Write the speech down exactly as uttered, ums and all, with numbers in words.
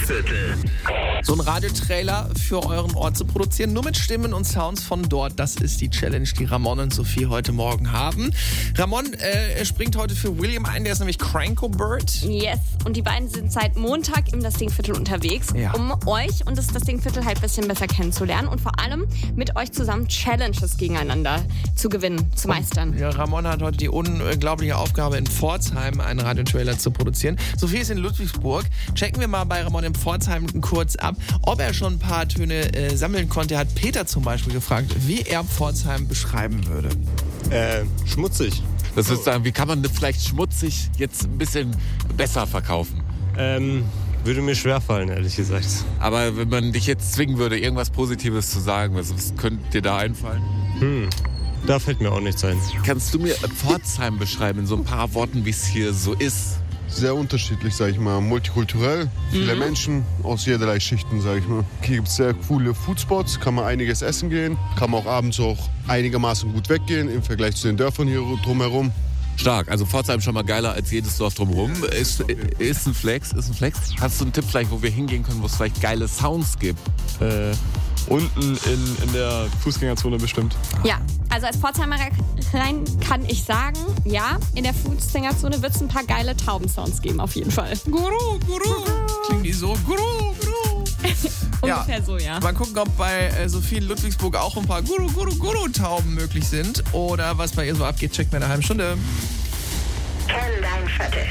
Stadtviertel. So einen Radiotrailer für euren Ort zu produzieren, nur mit Stimmen und Sounds von dort. Das ist die Challenge, die Ramon und Sophie heute Morgen haben. Ramon äh, springt heute für William ein, der ist nämlich Cranko Bird. Yes, und die beiden sind seit Montag im Das Ding-Viertel unterwegs, Ja. um euch und das, das Ding-Viertel halt ein bisschen besser kennenzulernen und vor allem mit euch zusammen Challenges gegeneinander zu gewinnen, zu meistern. Ja, Ramon hat heute die unglaubliche Aufgabe, in Pforzheim einen Radiotrailer zu produzieren. Sophie ist in Ludwigsburg. Checken wir mal bei Ramon in Pforzheim kurz ab, ob er schon ein paar Töne äh, sammeln konnte. Er hat Peter zum Beispiel gefragt, wie er Pforzheim beschreiben würde. Äh, schmutzig. Das ist sagen, wie kann man das vielleicht schmutzig jetzt ein bisschen besser verkaufen? Ähm, würde mir schwerfallen, ehrlich gesagt. Aber wenn man dich jetzt zwingen würde, irgendwas Positives zu sagen, was, was könnte dir da einfallen? Hm, da fällt mir auch nichts ein. Kannst du mir Pforzheim beschreiben in so ein paar Worten, wie es hier so ist? Sehr unterschiedlich, sag ich mal. Multikulturell, viele Mhm. Menschen aus jederlei Schichten, sag ich mal. Hier gibt es sehr coole Foodspots, kann man einiges essen gehen. Kann man auch abends auch einigermaßen gut weggehen im Vergleich zu den Dörfern hier drumherum. Stark, also Pforzheim schon mal geiler als jedes Dorf drumherum. Ist, ist ein Flex, ist ein Flex. Hast du einen Tipp vielleicht, wo wir hingehen können, wo es vielleicht geile Sounds gibt? Äh, unten in, in der Fußgängerzone bestimmt. Ja, also als Pforzheimer rein kann ich sagen, ja, in der Fußgängerzone wird es ein paar geile Taubensounds geben, auf jeden Fall. Guru, Guru. Klingt die so? Guru, Guru. Ungefähr so, ja. Mal gucken, ob bei äh, Sophie in Ludwigsburg auch ein paar Guru, Guru, Guru-Tauben möglich sind. Oder was bei ihr so abgeht, checkt mir in einer halben Stunde. Kenn dein Viertel.